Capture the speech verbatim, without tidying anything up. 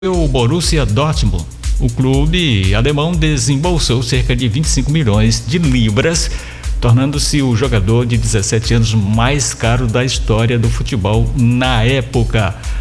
O Borussia Dortmund, o clube alemão, desembolsou cerca de vinte e cinco milhões de libras, tornando-se o jogador de dezessete anos mais caro da história do futebol na época.